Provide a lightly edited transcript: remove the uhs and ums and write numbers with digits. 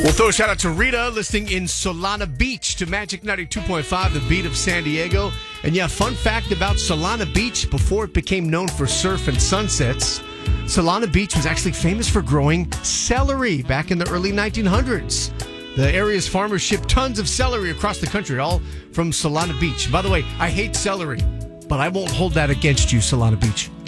We'll throw a shout out to Rita listening in Solana Beach to Magic 92.5, the beat of San Diego. And yeah, fun fact about Solana Beach, before it became known for surf and sunsets, Solana Beach was actually famous for growing celery back in the early 1900s. The area's farmers shipped tons of celery across the country, all from Solana Beach. By the way, I hate celery, but I won't hold that against you, Solana Beach.